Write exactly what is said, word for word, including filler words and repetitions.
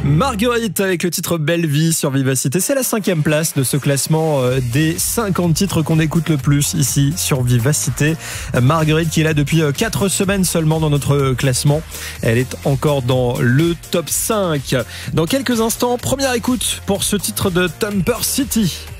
Marguerite avec le titre Belle Vie sur Vivacité. C'est la cinquième place de ce classement des cinquante titres qu'on écoute le plus ici sur Vivacité. Marguerite qui est là depuis quatre semaines seulement dans notre classement. Elle est encore dans le top cinq. Dans quelques instants, première écoute pour ce titre de Thumper City.